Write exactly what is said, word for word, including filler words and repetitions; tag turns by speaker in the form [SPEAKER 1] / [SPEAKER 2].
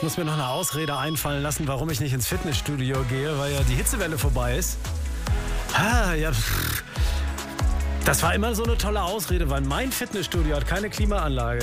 [SPEAKER 1] muss mir noch eine Ausrede einfallen lassen, warum ich nicht ins Fitnessstudio gehe, weil ja die Hitzewelle vorbei ist. Ah, ja, pff. Das war immer so eine tolle Ausrede, weil mein Fitnessstudio hat keine Klimaanlage.